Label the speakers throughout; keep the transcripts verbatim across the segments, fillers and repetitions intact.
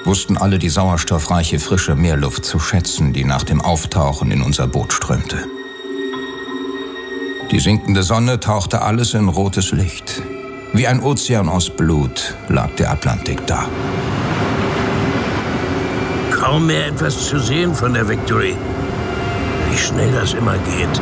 Speaker 1: wussten alle die sauerstoffreiche, frische Meerluft zu schätzen, die nach dem Auftauchen in unser Boot strömte. Die sinkende Sonne tauchte alles in rotes Licht. Wie ein Ozean aus Blut lag der Atlantik da.
Speaker 2: Kaum mehr etwas zu sehen von der Victory. Wie schnell das immer geht.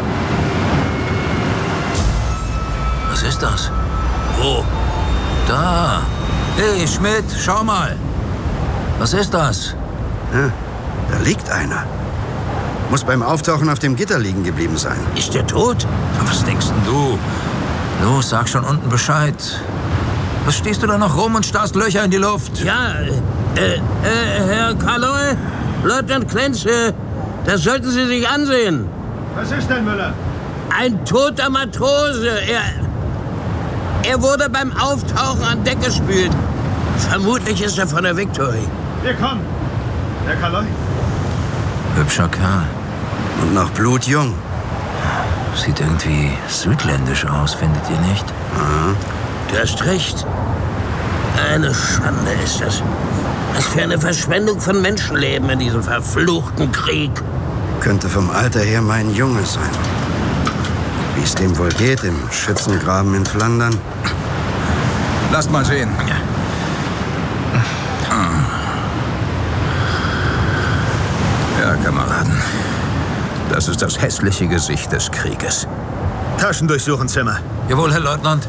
Speaker 3: Was ist das?
Speaker 2: Wo?
Speaker 3: Da. Hey, Schmidt, schau mal. Was ist das?
Speaker 4: Ja, da liegt einer. Muss beim Auftauchen auf dem Gitter liegen geblieben sein.
Speaker 2: Ist der tot?
Speaker 3: Was denkst denn du? Los, sag schon unten Bescheid. Was stehst du da noch rum und starrst Löcher in die Luft?
Speaker 2: Ja, äh, äh, Herr Kaloy, Leutnant Klenze, das sollten Sie sich ansehen.
Speaker 5: Was ist denn, Müller?
Speaker 2: Ein toter Matrose. Er, er wurde beim Auftauchen an Deck gespült. Vermutlich ist er von der Victory.
Speaker 5: Wir kommen. Herr Kaloy?
Speaker 3: Hübscher Kerl.
Speaker 4: Und noch blutjung.
Speaker 3: Sieht irgendwie südländisch aus, findet ihr nicht?
Speaker 4: Mhm.
Speaker 2: Du hast recht. Eine Schande ist das. Was für eine Verschwendung von Menschenleben in diesem verfluchten Krieg.
Speaker 4: Könnte vom Alter her mein Junge sein. Wie es dem wohl geht im Schützengraben in Flandern.
Speaker 1: Lasst mal sehen. Ja, Kameraden. Das ist das hässliche Gesicht des Krieges.
Speaker 5: Taschen durchsuchen, Zimmer.
Speaker 3: Jawohl, Herr Leutnant.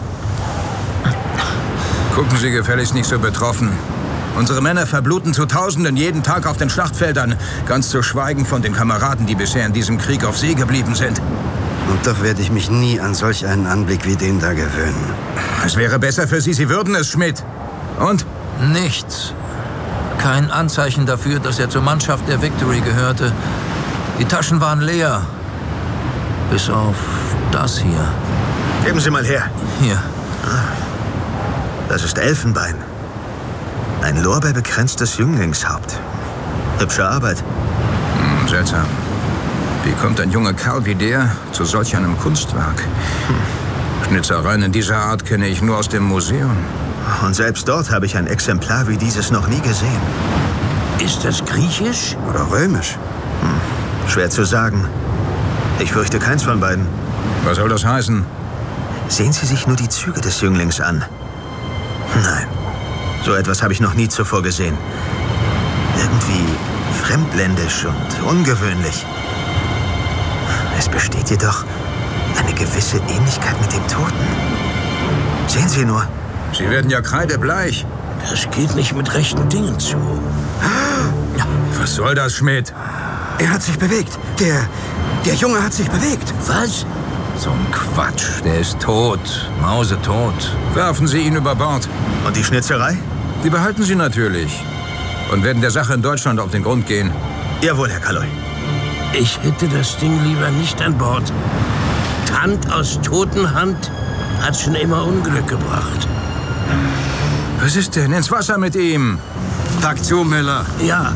Speaker 1: Gucken Sie gefälligst nicht so betroffen. Unsere Männer verbluten zu Tausenden jeden Tag auf den Schlachtfeldern. Ganz zu schweigen von den Kameraden, die bisher in diesem Krieg auf See geblieben sind.
Speaker 4: Und doch werde ich mich nie an solch einen Anblick wie den da gewöhnen.
Speaker 1: Es wäre besser für Sie, Sie würden es, Schmidt. Und?
Speaker 3: Nichts. Kein Anzeichen dafür, dass er zur Mannschaft der Victory gehörte. Die Taschen waren leer. Bis auf das hier.
Speaker 5: Geben Sie mal her.
Speaker 3: Hier.
Speaker 5: Das ist Elfenbein. Ein lorbeerbekränztes Jünglingshaupt. Hübsche Arbeit.
Speaker 1: Hm, seltsam. Wie kommt ein junger Kerl wie der zu solch einem Kunstwerk? Hm. Schnitzereien in dieser Art kenne ich nur aus dem Museum.
Speaker 5: Und selbst dort habe ich ein Exemplar wie dieses noch nie gesehen.
Speaker 2: Ist das griechisch?
Speaker 4: Oder römisch?
Speaker 5: Hm. Schwer zu sagen. Ich fürchte keins von beiden.
Speaker 1: Was soll das heißen?
Speaker 5: Sehen Sie sich nur die Züge des Jünglings an. Nein, so etwas habe ich noch nie zuvor gesehen. Irgendwie fremdländisch und ungewöhnlich. Es besteht jedoch eine gewisse Ähnlichkeit mit dem Toten. Sehen Sie nur.
Speaker 1: Sie werden ja kreidebleich.
Speaker 2: Das geht nicht mit rechten Dingen zu.
Speaker 1: Was soll das, Schmidt?
Speaker 4: Er hat sich bewegt. Der, der Junge hat sich bewegt.
Speaker 2: Was?
Speaker 3: So ein Quatsch. Der ist tot. Mausetot.
Speaker 1: Werfen Sie ihn über Bord.
Speaker 5: Und die Schnitzerei?
Speaker 1: Die behalten Sie natürlich. Und werden der Sache in Deutschland auf den Grund gehen.
Speaker 5: Jawohl, Herr Kaloy.
Speaker 2: Ich hätte das Ding lieber nicht an Bord. Hand aus Totenhand hat schon immer Unglück gebracht.
Speaker 1: Was ist denn? Ins Wasser mit ihm!
Speaker 4: Pack zu, Miller.
Speaker 2: Ja.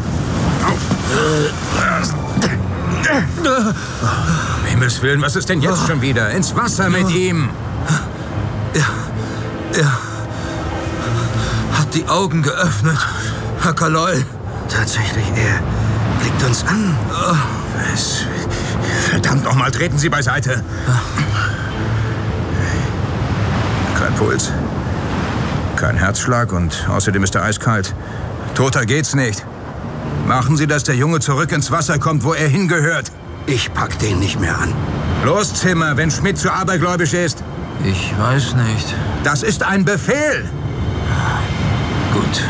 Speaker 1: Um Himmels Willen, was ist denn jetzt schon wieder? Ins Wasser mit ihm!
Speaker 3: Er, er hat die Augen geöffnet, Herr Kaloy.
Speaker 4: Tatsächlich, er blickt uns an.
Speaker 1: Was? Verdammt nochmal, treten Sie beiseite. Kein Puls. Kein Herzschlag und außerdem ist er eiskalt. Toter geht's nicht. Machen Sie, dass der Junge zurück ins Wasser kommt, wo er hingehört.
Speaker 4: Ich pack den nicht mehr an.
Speaker 1: Los, Zimmer, wenn Schmidt zu abergläubisch ist.
Speaker 3: Ich weiß nicht.
Speaker 1: Das ist ein Befehl.
Speaker 3: Gut.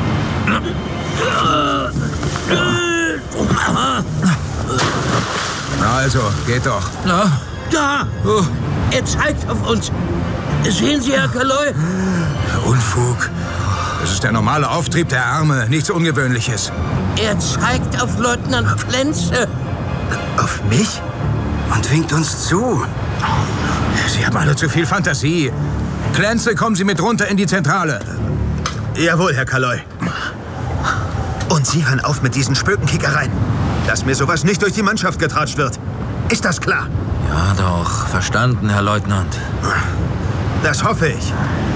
Speaker 1: Na also, geht doch.
Speaker 3: Na?
Speaker 2: Da!
Speaker 3: Oh.
Speaker 2: Er zeigt auf uns. Sehen Sie, Herr Kaloy?
Speaker 1: Unfug. Das ist der normale Auftrieb der Arme, nichts Ungewöhnliches.
Speaker 2: Er zeigt auf Leutnant Klenze.
Speaker 5: Auf mich?
Speaker 4: Und winkt uns zu.
Speaker 1: Sie haben alle zu viel Fantasie. Klenze, kommen Sie mit runter in die Zentrale.
Speaker 5: Jawohl, Herr Kaloy. Und Sie hören auf mit diesen Spökenkickereien. Dass mir sowas nicht durch die Mannschaft getratscht wird. Ist das klar?
Speaker 3: Ja doch, verstanden, Herr Leutnant.
Speaker 5: Das hoffe ich.